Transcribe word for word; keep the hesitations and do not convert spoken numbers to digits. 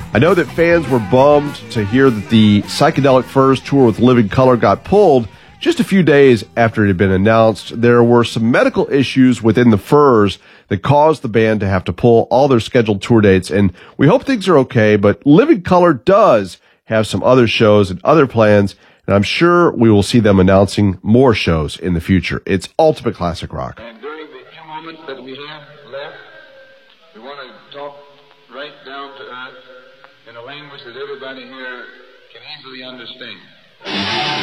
I know that fans were bummed to hear that the Psychedelic Furs tour with Living Colour got pulled just a few days after it had been announced. There were some medical issues within the Furs that caused the band to have to pull all their scheduled tour dates, and we hope things are okay, but Living Colour does have some other shows and other plans, and I'm sure we will see them announcing more shows in the future. It's Ultimate Classic Rock. And during the few moments that we have left, we want to talk right down to earth in a language that everybody here can easily understand.